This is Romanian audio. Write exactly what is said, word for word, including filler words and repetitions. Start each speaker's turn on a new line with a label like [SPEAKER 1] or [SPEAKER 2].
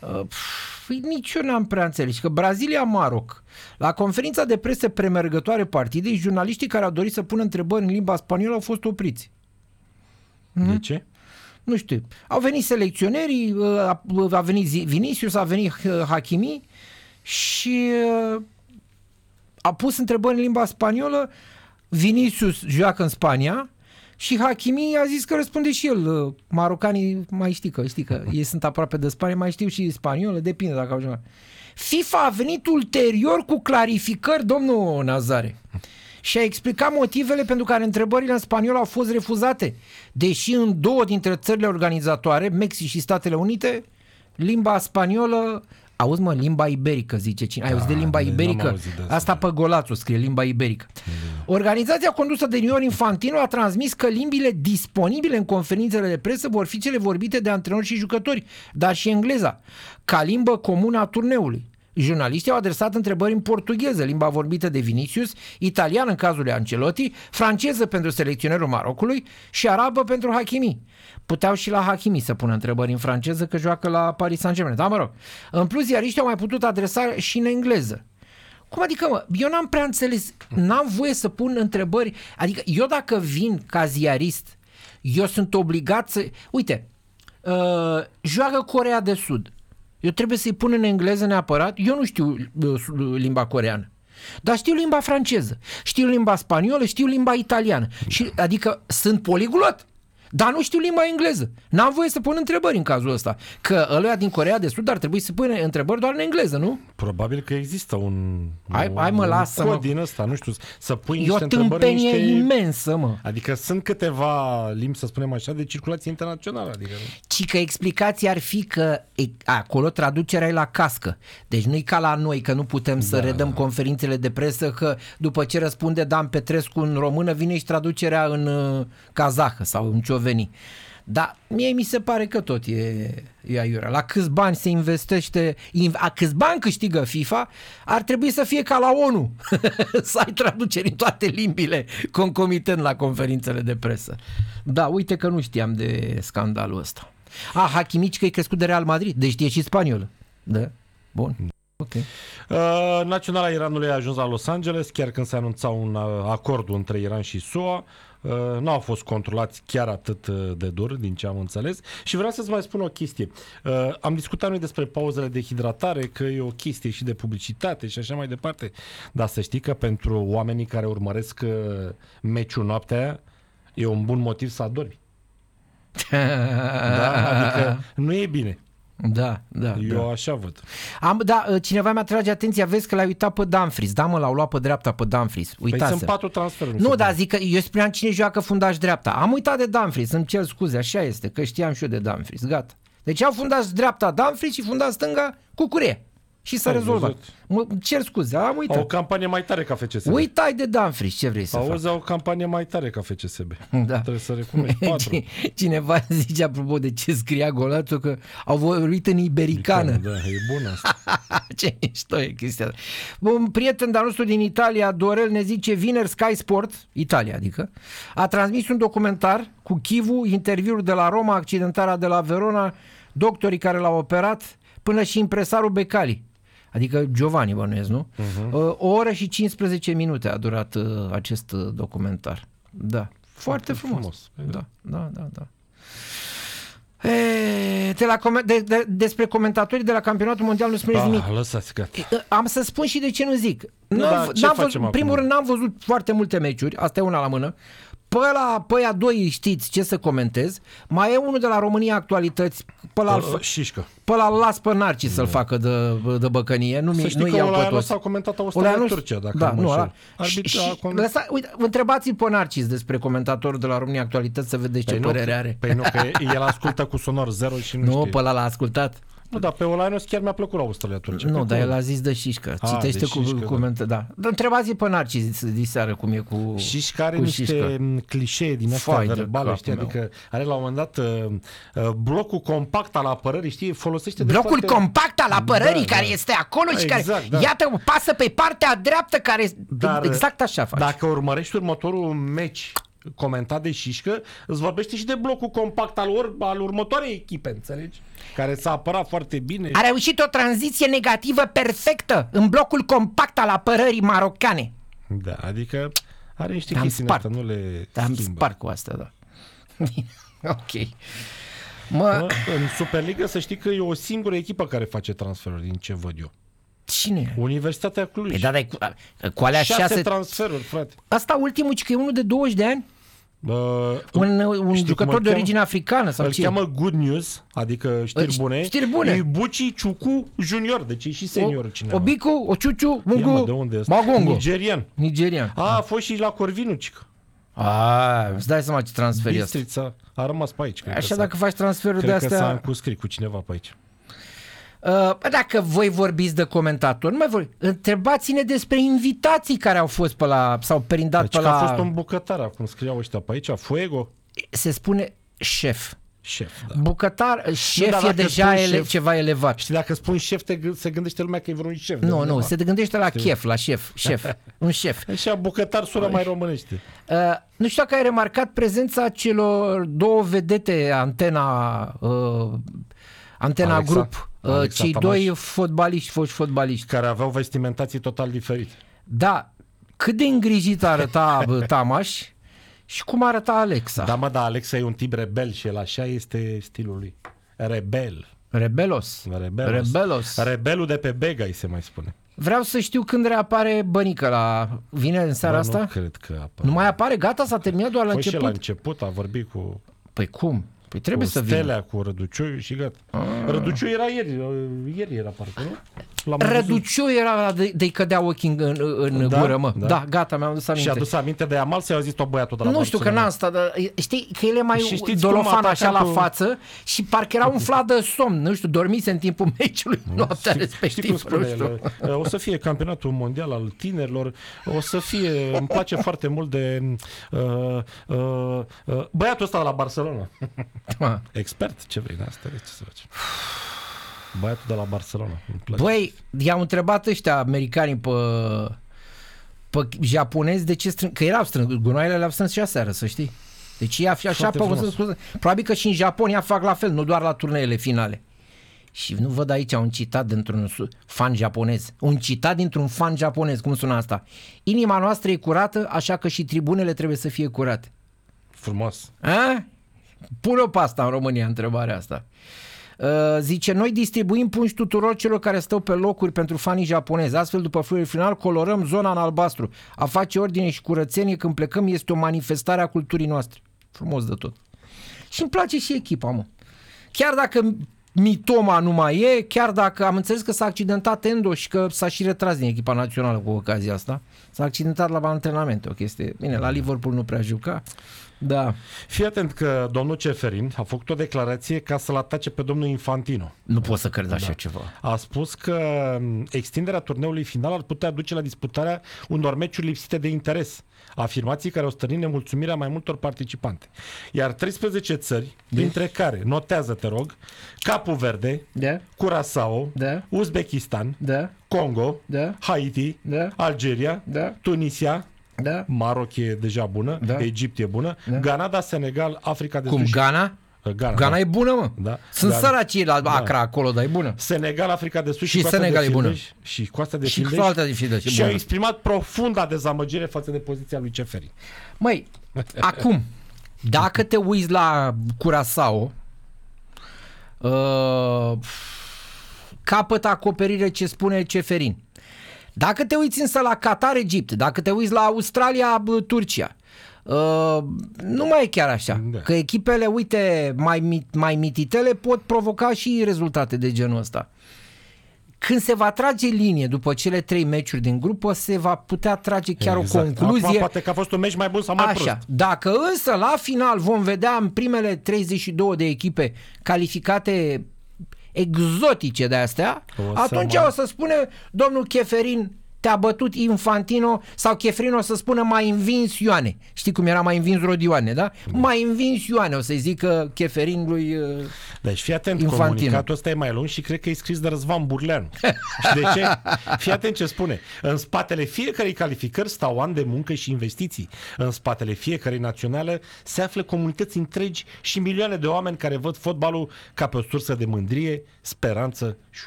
[SPEAKER 1] Uh, pf, nici eu n-am prea înțeles. Că Brazilia-Maroc, la conferința de presă premergătoare partidei, jurnaliștii care au dorit să pună întrebări în limba spaniolă au fost opriți.
[SPEAKER 2] De hmm? ce?
[SPEAKER 1] Nu știu. Au venit selecționerii, a, a venit Vinicius, a venit Hakimi și a pus întrebări în limba spaniolă. Vinicius joacă în Spania și Hakimi a zis că răspunde și el. Marocanii mai știi că, știi că ei sunt aproape de Spania, mai știu și spaniolă, depinde dacă au jucat. FIFA a venit ulterior cu clarificări, domnul Nazare, și a explicat motivele pentru care întrebările în spaniolă au fost refuzate, deși în două dintre țările organizatoare, Mexic și Statele Unite, limba spaniolă, auzi mă, limba iberică, zice cine, ai da, auzit de limba iberică? De asta pe Golațul scrie, limba iberică. Mm. Organizația condusă de Junior Infantino a transmis că limbile disponibile în conferințele de presă vor fi cele vorbite de antrenori și jucători, dar și engleza, ca limbă comună a turneului. Jurnaliștii au adresat întrebări în portugheză, limba vorbită de Vinicius, italian în cazul lui Ancelotti, franceză pentru selecționerul Marocului și arabă pentru Hakimi. Puteau și la Hakimi să pună întrebări în franceză că joacă la Paris Saint-Germain. Da, mă rog. În plus, ziariștii au mai putut adresa și în engleză. Cum adică, mă? Eu n-am prea înțeles, n-am voie să pun întrebări, adică eu dacă vin ca ziarist, eu sunt obligat să... Uite, uh, joacă Coreea de Sud. Eu trebuie să-i pun în engleză neapărat. Eu nu știu limba coreeană, dar știu limba franceză, știu limba spaniolă, știu limba italiană. Și, adică sunt poliglot, dar nu știu limba engleză. N-am voie să pun întrebări în cazul ăsta. Că ălăia din Coreea de Sud ar trebui să pună întrebări doar în engleză, nu?
[SPEAKER 2] Probabil că există un,
[SPEAKER 1] hai, hai mă,
[SPEAKER 2] un
[SPEAKER 1] lasă,
[SPEAKER 2] cod
[SPEAKER 1] mă.
[SPEAKER 2] din ăsta, nu știu, să pui
[SPEAKER 1] e
[SPEAKER 2] niște întrebări.
[SPEAKER 1] E o tâmpenie
[SPEAKER 2] niște...
[SPEAKER 1] imensă, mă.
[SPEAKER 2] Adică sunt câteva limbi, să spunem așa, de circulație internațională. Adică...
[SPEAKER 1] Ci că explicația ar fi că e, acolo traducerea e la cască. Deci nu-i ca la noi, că nu putem să da, redăm da. conferințele de presă, că după ce răspunde Dan Petrescu în română, vine și traducerea în uh, kazahă sau în cioveni. Dar mie mi se pare că tot e, e aiurea. La câți bani se investește, a câți bani câștigă FIFA, ar trebui să fie ca la ONU, să ai traduceri în toate limbile concomitent la conferințele de presă. Da, uite că nu știam de scandalul ăsta. A, Hakimi că e crescut de Real Madrid, deci știe și spaniolă. Da, bun. Okay.
[SPEAKER 2] Uh, Naționala Iranului a ajuns la Los Angeles, chiar când se anunța un acord între Iran și S U A. Uh, nu au fost controlați chiar atât de dur, din ce am înțeles. Și vreau să-ți mai spun o chestie. Uh, am discutat noi despre pauzele de hidratare, că e o chestie și de publicitate și așa mai departe. Dar să știi că pentru oamenii care urmăresc uh, meciul noaptea aia, e un bun motiv să adormi. Da? Adică nu e bine.
[SPEAKER 1] Da, da.
[SPEAKER 2] Eu
[SPEAKER 1] da.
[SPEAKER 2] așa văd.
[SPEAKER 1] Am, da, cineva mi-a trage atenția, vezi că l-ai uitat pe Dumfries. Da, mă, l-au luat pe dreapta pe Dumfries. Uitase.
[SPEAKER 2] Păi sunt patru transferuri.
[SPEAKER 1] Nu, dar zic că eu spuneam cine joacă fundaș dreapta. Am uitat de Dumfries, îmi cer scuze, așa este, că știam și eu de Dumfries. Gata. Deci au fundaș dreapta Dumfries și fundaș stânga Cucurie. Și s-a rezolvat. Mă cer scuze, am uitat.
[SPEAKER 2] Au o campanie mai tare ca F C S B.
[SPEAKER 1] Uitai de Dumfries, ce vrei să faci?
[SPEAKER 2] Auzi, au o campanie mai tare ca F C S B.
[SPEAKER 1] Da.
[SPEAKER 2] Trebuie să recunoști patru.
[SPEAKER 1] Cineva zice, apropo de ce scria Golațul, că au vorbit în ibericană.
[SPEAKER 2] Da, e bună asta.
[SPEAKER 1] Ce mișto e chestia asta. Un prieten de-al nostru din Italia, Dorel, ne zice, vineri Sky Sport, Italia adică, a transmis un documentar cu Chivu, interviuri de la Roma, accidentarea de la Verona, doctorii care l-au operat, până și impresarul Becali. Adică Giovanni bănuiesc, nu? Uh-huh. O oră și cincisprezece minute a durat uh, acest uh, documentar. Da. Foarte, Foarte frumos. frumos. Da, da, da, da. E, de la, de, de, despre comentatorii de la Campionatul Mondial nu spuneți nimic.
[SPEAKER 2] Lăsați, gata.
[SPEAKER 1] Am să spun și de ce nu zic.
[SPEAKER 2] Da,
[SPEAKER 1] n-am, n-am văzut, în primul rând n-am văzut foarte multe meciuri, asta e una la mână. Pe ăla, pe aia doi știți ce să comentez. Mai e unul de la România Actualități. Pe ăla,
[SPEAKER 2] uh, Șișcă.
[SPEAKER 1] Pe ăla las pe Narcis să-l facă de, de băcănie. Nu,
[SPEAKER 2] să știi
[SPEAKER 1] nu
[SPEAKER 2] că
[SPEAKER 1] iau
[SPEAKER 2] ăla
[SPEAKER 1] pe toți.
[SPEAKER 2] s-a comentat Austria de Turcia, dacă
[SPEAKER 1] da,
[SPEAKER 2] nu
[SPEAKER 1] nu,
[SPEAKER 2] așa.
[SPEAKER 1] Și, și, lăsa, uite, întrebați-l pe Narcis despre comentatorul de la România Actualități să vedeți ce
[SPEAKER 2] păi
[SPEAKER 1] părere
[SPEAKER 2] nu,
[SPEAKER 1] are.
[SPEAKER 2] Păi nu, că el ascultă cu sonor zero și nu,
[SPEAKER 1] nu
[SPEAKER 2] știe.
[SPEAKER 1] Nu, pe ăla l-a ascultat.
[SPEAKER 2] Nu, dar pe Olanos chiar mi-a plăcut Austria Turcia.
[SPEAKER 1] Nu, dar el a zis de Șișcă. A, citește cu comentă, da. da. Întrebați-l pe Narcis diseară cum e cu
[SPEAKER 2] Șișcă are
[SPEAKER 1] cu
[SPEAKER 2] niște
[SPEAKER 1] Șișcă.
[SPEAKER 2] clișee din astea verbale, știi? Adică are la un moment dat uh, uh, blocul compact al apărării, știi? Folosește de
[SPEAKER 1] blocul
[SPEAKER 2] toate...
[SPEAKER 1] compact al apărării
[SPEAKER 2] da,
[SPEAKER 1] care
[SPEAKER 2] da.
[SPEAKER 1] este acolo și
[SPEAKER 2] exact,
[SPEAKER 1] care,
[SPEAKER 2] da.
[SPEAKER 1] iată, pasă pe partea dreaptă care...
[SPEAKER 2] Dar,
[SPEAKER 1] exact așa face.
[SPEAKER 2] Dacă urmărești următorul meci comentat de șișcă, îți vorbește și de blocul compact al, or, al următoarei echipe, înțelegi? Care s-a apărat foarte bine.
[SPEAKER 1] A reușit o tranziție negativă perfectă în blocul compact al apărării marocane.
[SPEAKER 2] Da, adică are niște
[SPEAKER 1] Te-am
[SPEAKER 2] chestii
[SPEAKER 1] spart.
[SPEAKER 2] astea, nu le
[SPEAKER 1] Te-am
[SPEAKER 2] schimbă.
[SPEAKER 1] spart cu asta, da. Ok. Mă,
[SPEAKER 2] În Superliga să știi că e o singură echipă care face transferuri, din ce văd eu.
[SPEAKER 1] cine?
[SPEAKER 2] Universitatea Cluj.
[SPEAKER 1] Păi da, dar cu, cu alea
[SPEAKER 2] șase,
[SPEAKER 1] șase...
[SPEAKER 2] transferuri, frate.
[SPEAKER 1] Asta ultimul, ci că e unul de douăzeci de ani?
[SPEAKER 2] Uh,
[SPEAKER 1] Un, un
[SPEAKER 2] știi cum
[SPEAKER 1] jucător
[SPEAKER 2] îl
[SPEAKER 1] de
[SPEAKER 2] cheamă?
[SPEAKER 1] origine africană sau
[SPEAKER 2] Îl
[SPEAKER 1] ce?
[SPEAKER 2] cheamă Good News, adică știri
[SPEAKER 1] Ș-
[SPEAKER 2] bune.
[SPEAKER 1] știri bune.
[SPEAKER 2] E Buci Ciucu Junior, deci e și senior
[SPEAKER 1] O,
[SPEAKER 2] cineva.
[SPEAKER 1] Obicu, Ociuciu,
[SPEAKER 2] Ia, mă,
[SPEAKER 1] Mungu,
[SPEAKER 2] de unde este?
[SPEAKER 1] Magongo.
[SPEAKER 2] Nigerian.
[SPEAKER 1] Nigerian.
[SPEAKER 2] A, a fost și la Corvinu, cică.
[SPEAKER 1] A, îți dai seama ce transfer e asta.
[SPEAKER 2] Bistrița a rămas pe aici. Cred
[SPEAKER 1] Așa
[SPEAKER 2] că
[SPEAKER 1] dacă faci transferul
[SPEAKER 2] Cred
[SPEAKER 1] de
[SPEAKER 2] că s-a
[SPEAKER 1] astea...
[SPEAKER 2] încuscrit cu cineva pe aici.
[SPEAKER 1] Uh, dacă voi vorbiți de comentatori, nu mai voi. Întrebați-ne despre invitații care au fost pe la... sau perindat
[SPEAKER 2] Deci
[SPEAKER 1] pe
[SPEAKER 2] că
[SPEAKER 1] la...
[SPEAKER 2] a fost un bucătar, acum scriau ăștia pe aici, Fuego,
[SPEAKER 1] Se spune șef.
[SPEAKER 2] șef, da.
[SPEAKER 1] Bucătar, șef
[SPEAKER 2] dar
[SPEAKER 1] e
[SPEAKER 2] dacă
[SPEAKER 1] deja
[SPEAKER 2] spui
[SPEAKER 1] ele,
[SPEAKER 2] șef-
[SPEAKER 1] ceva elevat.
[SPEAKER 2] Și dacă spun șef, te, gâ- se gândește lumea că e vreun șef. de
[SPEAKER 1] Nu, nu,
[SPEAKER 2] undeva.
[SPEAKER 1] se gândește la chef, la șef, șef, un șef.
[SPEAKER 2] Așa, bucătar sună mai românește.
[SPEAKER 1] Uh, nu știu dacă ai remarcat prezența celor două vedete Antena, uh, Antena
[SPEAKER 2] Alexa-
[SPEAKER 1] Group, uh,
[SPEAKER 2] Alexa
[SPEAKER 1] cei
[SPEAKER 2] Tamaș.
[SPEAKER 1] doi fotbaliști, foști fotbaliști.
[SPEAKER 2] Care aveau vestimentații total diferite.
[SPEAKER 1] Da, cât de îngrijit arăta bă, Tamaș și cum arăta Alexa.
[SPEAKER 2] Da, mă, da, Alexa e un tip rebel și el așa este stilul lui. Rebel.
[SPEAKER 1] Rebelos.
[SPEAKER 2] Rebelos.
[SPEAKER 1] Rebelos.
[SPEAKER 2] Rebelul de pe Bega, îi se mai spune.
[SPEAKER 1] Vreau să știu când reapare Bănică la... Vine în seara
[SPEAKER 2] Bă,
[SPEAKER 1] asta?
[SPEAKER 2] Nu cred că apare.
[SPEAKER 1] Nu mai apare? Gata? S-a terminat doar la
[SPEAKER 2] Păi și
[SPEAKER 1] început?
[SPEAKER 2] la început a vorbit cu,
[SPEAKER 1] Păi cum? Păi trebuie
[SPEAKER 2] cu
[SPEAKER 1] să vină.
[SPEAKER 2] Stelea, cu Răduciu și gata. Răduciu era ieri, ieri era parcă, nu? L-am văzut.
[SPEAKER 1] Răduciu era de, de-i cădea ochii în, în
[SPEAKER 2] Da,
[SPEAKER 1] gură, mă.
[SPEAKER 2] da.
[SPEAKER 1] Da, gata, mi-am adus aminte.
[SPEAKER 2] Și a adus aminte de Amal sau i-a zis tot băiatul de la
[SPEAKER 1] Nu știu că
[SPEAKER 2] Barcelona?
[SPEAKER 1] n-am stat, dar știi că el e mai
[SPEAKER 2] Și știți
[SPEAKER 1] dolofan
[SPEAKER 2] cum
[SPEAKER 1] așa la
[SPEAKER 2] atacatul-
[SPEAKER 1] față și parcă era umflat de somn, nu știu, dormise în timpul meciului noaptea
[SPEAKER 2] Știi- Știi
[SPEAKER 1] respectiv,
[SPEAKER 2] cum spune
[SPEAKER 1] nu știu.
[SPEAKER 2] el? O să fie campionatul mondial al tinerilor, o să fie, îmi place foarte mult de uh, uh, uh, băiatul ăsta de la Barcelona.
[SPEAKER 1] Ma.
[SPEAKER 2] Expert, ce vrei, asta ce să faci. Băiatul de la Barcelona. Îmi place.
[SPEAKER 1] Băi, i-am întrebat ăștia americanii pe, pe japonezi de ce strâng, că erau strâng, gunoaiele le-au strâns și aseară, să știi. Deci ea așa,
[SPEAKER 2] Foarte
[SPEAKER 1] pe,
[SPEAKER 2] frumos.
[SPEAKER 1] scuze, probabil că și în Japonia fac la fel, nu doar la turneele finale. Și nu văd aici un citat dintr-un su- fan japonez. Un citat dintr-un fan japonez, cum sună asta? Inima noastră e curată, așa că și tribunele trebuie să fie curate.
[SPEAKER 2] Frumos.
[SPEAKER 1] A? Pune-o pe asta în România, întrebarea asta. Uh, zice, noi distribuim pungi tuturor celor care stau pe locuri pentru fanii japonezi. Astfel, după fluiul final, colorăm zona în albastru. A face ordine și curățenie când plecăm este o manifestare a culturii noastre. Frumos de tot. Și îmi place și echipa, mă. Chiar dacă Mitoma nu mai e, chiar dacă am înțeles că s-a accidentat Endo și că s-a și retras din echipa națională cu ocazia asta. S-a accidentat la antrenamente, o chestie. Bine, la Liverpool nu prea juca. Da.
[SPEAKER 2] Fii atent că domnul Ceferin a făcut o declarație ca să-l atace pe domnul Infantino.
[SPEAKER 1] Nu pot să cred așa ceva.
[SPEAKER 2] A spus că extinderea turneului final ar putea duce la disputarea unor meciuri lipsite de interes. Afirmații care au stârnit nemulțumirea mai multor participante. Iar treisprezece țări, dintre care, notează te rog, Capu Verde,
[SPEAKER 1] Da?
[SPEAKER 2] Curaçao,
[SPEAKER 1] Da?
[SPEAKER 2] Uzbekistan,
[SPEAKER 1] Da?
[SPEAKER 2] Congo,
[SPEAKER 1] Da?
[SPEAKER 2] Haiti,
[SPEAKER 1] Da?
[SPEAKER 2] Algeria,
[SPEAKER 1] Da?
[SPEAKER 2] Tunisia,
[SPEAKER 1] Da?
[SPEAKER 2] Maroc e deja bună,
[SPEAKER 1] Da.
[SPEAKER 2] Egipt e bună,
[SPEAKER 1] Da.
[SPEAKER 2] Canada, Senegal, Africa de
[SPEAKER 1] Cum?
[SPEAKER 2] Sud și-
[SPEAKER 1] Ghana?
[SPEAKER 2] Ghana,
[SPEAKER 1] Ghana
[SPEAKER 2] da.
[SPEAKER 1] e bună, mă.
[SPEAKER 2] Da.
[SPEAKER 1] Sunt
[SPEAKER 2] Ghana.
[SPEAKER 1] săracii la Accra acolo, dar e bună.
[SPEAKER 2] Senegal, Africa de Sud și,
[SPEAKER 1] Și
[SPEAKER 2] Coasta
[SPEAKER 1] Senegal
[SPEAKER 2] de
[SPEAKER 1] e bună.
[SPEAKER 2] Fildeș, și Coasta de
[SPEAKER 1] Și
[SPEAKER 2] Fildeș,
[SPEAKER 1] Coasta de Fildeș e
[SPEAKER 2] și au
[SPEAKER 1] bună.
[SPEAKER 2] exprimat profunda dezamăgire față de poziția lui Ceferin.
[SPEAKER 1] Măi, acum, dacă te uiți la Curaçao, uh, capătă acoperire ce spune Ceferin. Dacă te uiți însă la Qatar, Egipt, dacă te uiți la Australia, bă, Turcia, uh, nu mai e chiar așa.
[SPEAKER 2] Da.
[SPEAKER 1] Că echipele, uite, mai, mit- mai mititele pot provoca și rezultate de genul ăsta. Când se va trage linie după cele trei meciuri din grupă, se va putea trage chiar
[SPEAKER 2] Exact.
[SPEAKER 1] o concluzie.
[SPEAKER 2] Acum poate că a fost un meci mai bun sau mai
[SPEAKER 1] Așa,
[SPEAKER 2] prost.
[SPEAKER 1] dacă însă la final vom vedea în primele treizeci și două de echipe calificate exotice de astea,
[SPEAKER 2] O să
[SPEAKER 1] atunci
[SPEAKER 2] mă-
[SPEAKER 1] o să spune domnul Cheferin, te-a bătut Infantino sau Chefrin o să spună mai învins Ioane. Știi cum era mai învins Rodioane, da? da. Mai învins Ioane, o să-i zică Cheferin lui uh,
[SPEAKER 2] Deci fii atent,
[SPEAKER 1] Infantino.
[SPEAKER 2] Comunicatul ăsta e mai lung și cred că e scris de Răzvan Burleanu. Și de ce? Fii atent ce spune. În spatele fiecărei calificări stau ani de muncă și investiții. În spatele fiecărei naționale se află comunități întregi și milioane de oameni care văd fotbalul ca pe o sursă de mândrie, speranță și